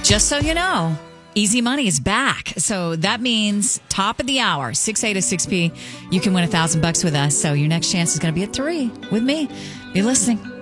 Just so you know, Easy Money is back. So that means top of the hour, 6A to 6P, you can win $1,000 with us. So your next chance is going to be at 3 with me. Be listening.